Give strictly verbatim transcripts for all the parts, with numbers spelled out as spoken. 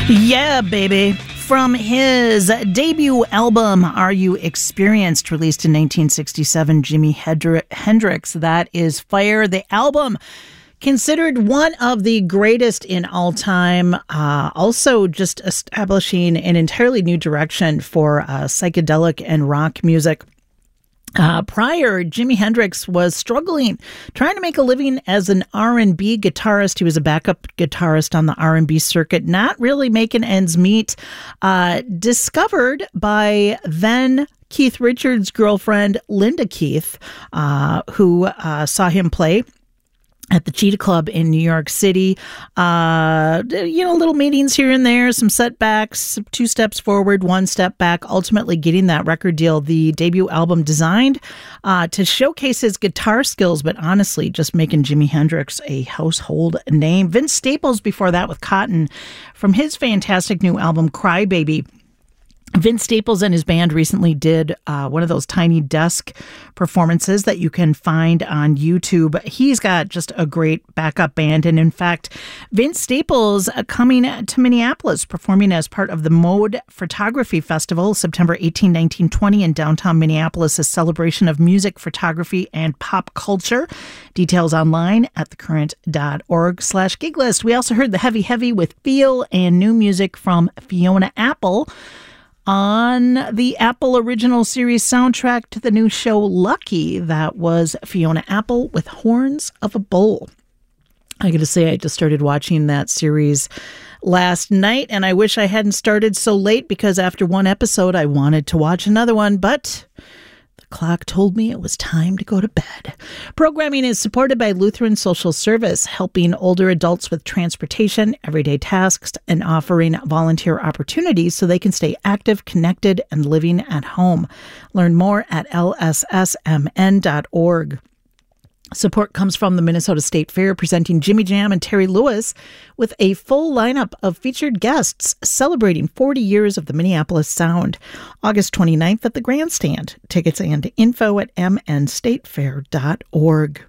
Yeah, baby. From his debut album, Are You Experienced, released in nineteen sixty-seven, Jimi Hendrix, that is Fire. The album, considered one of the greatest in all time, uh, also just establishing an entirely new direction for uh, psychedelic and rock music. Uh, prior, Jimi Hendrix was struggling, trying to make a living as an R and B guitarist. He was a backup guitarist on the R and B circuit, not really making ends meet. Uh, discovered by then Keith Richards' girlfriend, Linda Keith, uh, who uh, saw him play at the Cheetah Club in New York City. Uh, you know, little meetings here and there, some setbacks, two steps forward, one step back, ultimately getting that record deal. The debut album designed uh, to showcase his guitar skills, but honestly, just making Jimi Hendrix a household name. Vince Staples before that with Cotton, from his fantastic new album, Cry Baby. Vince Staples and his band recently did uh, one of those tiny desk performances that you can find on YouTube. He's got just a great backup band. And in fact, Vince Staples uh, coming to Minneapolis, performing as part of the Mode Photography Festival, September eighteenth, nineteen twenty in downtown Minneapolis, a celebration of music, photography, and pop culture. Details online at thecurrent.org slash gig list. We also heard the Heavy Heavy with Feel and new music from Fiona Apple on the Apple Original Series soundtrack to the new show Lucky. That was Fiona Apple with Horns of a Bull. I got to say, I just started watching that series last night, and I wish I hadn't started so late because after one episode, I wanted to watch another one, but the clock told me it was time to go to bed. Programming is supported by Lutheran Social Service, helping older adults with transportation, everyday tasks, and offering volunteer opportunities so they can stay active, connected, and living at home. Learn more at L S S M N dot org. Support comes from the Minnesota State Fair, presenting Jimmy Jam and Terry Lewis with a full lineup of featured guests celebrating forty years of the Minneapolis sound. August twenty-ninth at the Grandstand. Tickets and info at m n state fair dot org.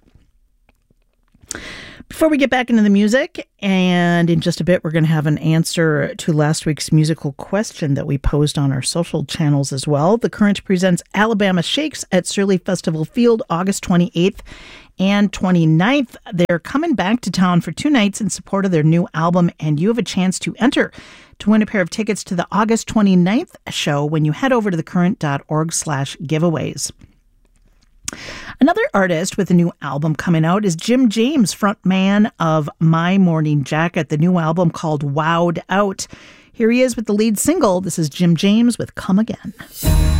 Before we get back into the music, and in just a bit, we're going to have an answer to last week's musical question that we posed on our social channels as well. The Current presents Alabama Shakes at Surly Festival Field, August twenty-eighth and twenty-ninth. They're coming back to town for two nights in support of their new album, and you have a chance to enter to win a pair of tickets to the August twenty-ninth show when you head over to thecurrent.org slash giveaways. Another artist with a new album coming out is Jim James, frontman of My Morning Jacket, the new album called Wowed Out. Here he is with the lead single. This is Jim James with Come Again.